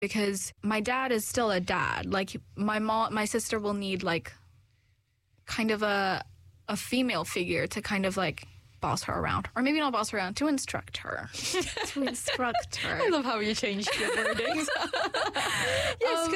because my dad is still a dad. Like, my sister will need, like, kind of a female figure to kind of, like, boss her around. Or maybe not boss her around, to instruct her. To instruct her. I love how you changed your wordings. Yes,